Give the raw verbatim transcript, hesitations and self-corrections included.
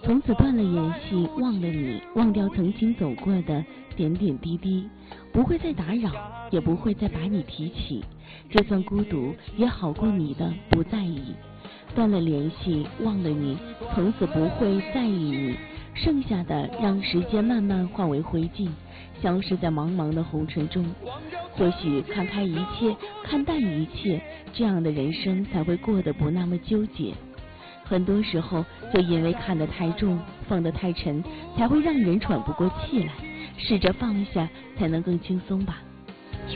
从此断了联系，忘了你，忘掉曾经走过的点点滴滴，不会再打扰，也不会再把你提起，就算孤独也好过你的不在意。断了联系，忘了你，从此不会在意你，剩下的让时间慢慢化为灰烬，消失在茫茫的红尘中。或许看开一切，看淡一切，这样的人生才会过得不那么纠结。很多时候就因为看得太重，放得太沉，才会让人喘不过气来。试着放下，才能更轻松吧。